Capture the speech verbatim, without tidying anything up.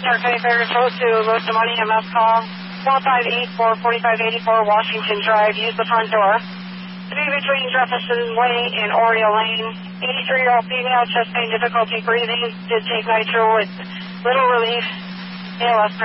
Star County Fair Control to Los Money M S call four five eight four, four five eight four Washington Drive. Use the front door. To be between Jefferson Way and Oriole Lane. eighty-three-year-old female, chest pain, difficulty breathing. Did take nitro with little relief. A L S